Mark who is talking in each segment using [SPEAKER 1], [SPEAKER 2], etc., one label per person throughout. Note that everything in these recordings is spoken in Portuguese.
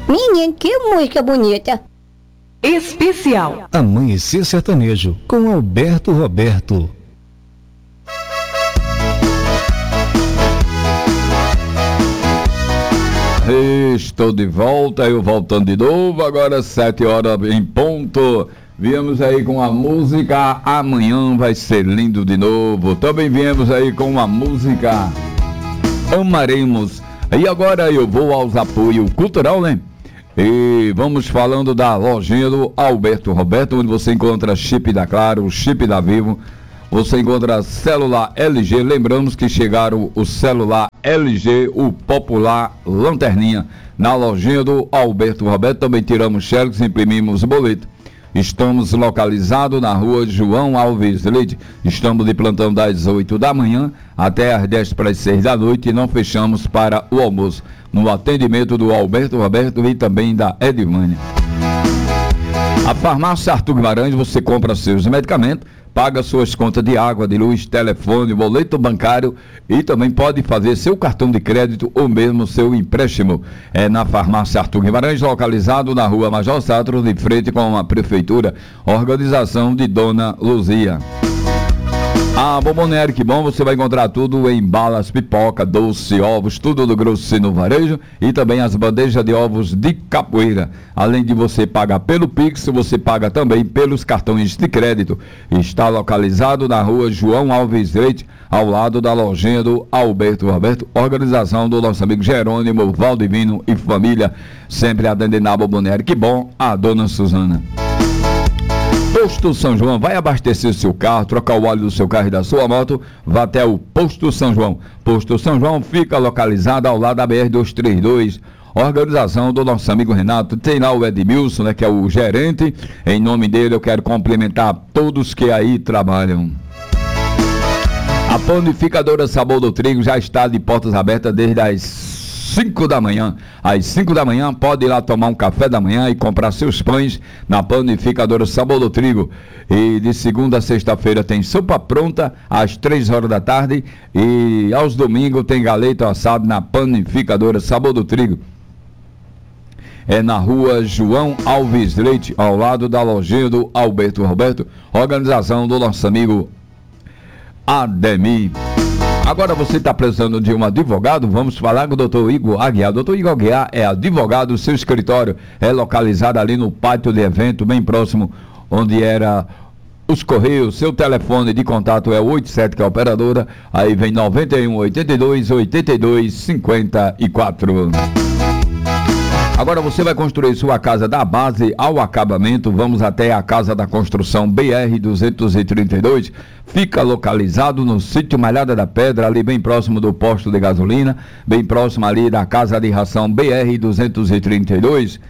[SPEAKER 1] Menino, que música bonita.
[SPEAKER 2] Especial
[SPEAKER 3] Amanhecer Sertanejo com Alberto Roberto.
[SPEAKER 4] Estou de volta, eu voltando de novo, agora 7 horas em ponto. Viemos aí com a música Amanhã Vai Ser Lindo de Novo. Também viemos aí com a música Amaremos. E agora eu vou aos apoios cultural, né? E vamos falando da lojinha do Alberto Roberto, onde você encontra chip da Claro, chip da Vivo. Você encontra celular LG, lembramos que chegaram o celular LG, o popular Lanterninha, na lojinha do Alberto Roberto. Também tiramos xerox, imprimimos boleto. Estamos localizados na rua João Alves Leite. Estamos de plantão das 8 da manhã até às 10 para as 6 da noite e não fechamos para o almoço. No atendimento do Alberto Roberto e também da Edivânia. A farmácia Arthur Guimarães, você compra seus medicamentos, paga suas contas de água, de luz, telefone, boleto bancário e também pode fazer seu cartão de crédito ou mesmo seu empréstimo. É na farmácia Arthur Guimarães, localizado na rua Major Satro, de frente com a prefeitura, organização de Dona Luzia. A Bomboniere, que bom, você vai encontrar tudo em balas, pipoca, doce, ovos, tudo do grosso no varejo e também as bandejas de ovos de capoeira. Além de você pagar pelo Pix, você paga também pelos cartões de crédito. Está localizado na rua João Alves Leite, ao lado da lojinha do Alberto Roberto, organização do nosso amigo Jerônimo Valdivino e família, sempre atendendo a Bomboniere, que bom, a Dona Suzana. Posto São João, vai abastecer seu carro, trocar o óleo do seu carro e da sua moto, vá até o Posto São João. Posto São João fica localizado ao lado da BR-232, organização do nosso amigo Renato. Tem lá o Edmilson, né, que é o gerente. Em nome dele eu quero cumprimentar todos que aí trabalham. A panificadora Sabor do Trigo já está de portas abertas desde as 5 da manhã. Às 5 da manhã pode ir lá tomar um café da manhã e comprar seus pães na panificadora Sabor do Trigo. E de segunda a sexta-feira tem sopa pronta às 3 horas da tarde e aos domingos tem galeto assado na panificadora Sabor do Trigo. É na rua João Alves Leite, ao lado da lojinha do Alberto Roberto, organização do nosso amigo Ademir. Agora você está precisando de um advogado? Vamos falar com o doutor Igor Aguiar. Doutor Igor Aguiar é advogado, seu escritório é localizado ali no pátio de evento, bem próximo onde era os Correios. Seu telefone de contato é o 87, que é a operadora, aí vem 91 82 82 54. Agora você vai construir sua casa da base ao acabamento. Vamos até a Casa da Construção BR-232. Fica localizado no sítio Malhada da Pedra, ali bem próximo do posto de gasolina, bem próximo ali da Casa de Ração BR-232.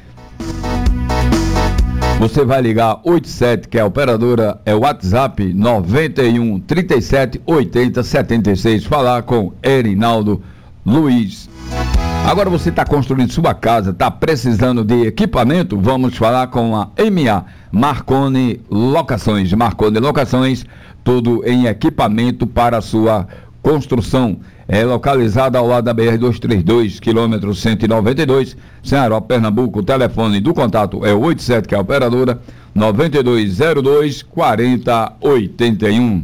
[SPEAKER 4] Você vai ligar 87, que é a operadora, é o WhatsApp 91 37 80 76. Falar com Erinaldo Luiz. Agora você está construindo sua casa, está precisando de equipamento? Vamos falar com a MA Marconi Locações. Marconi Locações, tudo em equipamento para a sua construção. É localizada ao lado da BR-232, quilômetro 192, Ceará, Pernambuco. O telefone do contato é o 87, que é a operadora, 9202 4081.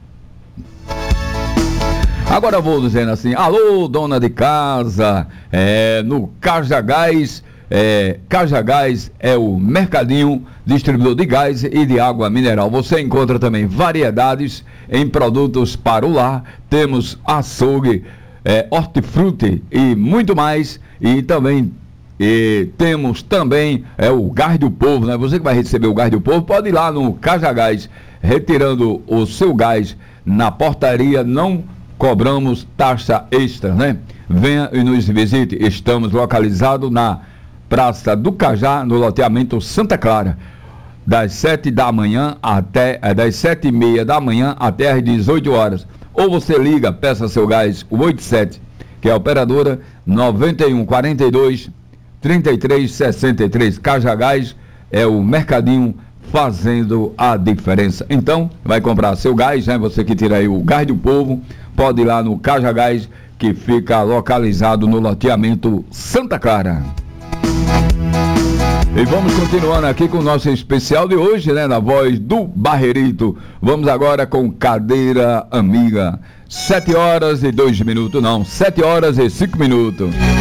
[SPEAKER 4] Agora eu vou dizendo assim: alô, dona de casa, no Cajagás. Cajagás é o mercadinho distribuidor de gás e de água mineral. Você encontra também variedades em produtos para o lar. Temos açougue, hortifruti e muito mais. E também temos também o gás do povo, né? Você que vai receber o gás do povo pode ir lá no Cajagás, retirando o seu gás na portaria. Não cobramos taxa extra, né? Venha e nos visite. Estamos localizados na Praça do Cajá, no loteamento Santa Clara, das 7 da manhã até das 7h30 da manhã até às 18 horas. Ou você liga, peça seu gás, o 87, que é a operadora, 91 42 33 63. Cajagás é o mercadinho fazendo a diferença. Então, vai comprar seu gás, né? Você que tira aí o gás do povo, pode ir lá no Cajagás, que fica localizado no loteamento Santa Clara. E vamos continuando aqui com o nosso especial de hoje, né? Na voz do Barreirito. Vamos agora com Cadeira Amiga. 7 horas e 2 minutos, não, 7 horas e 5 minutos.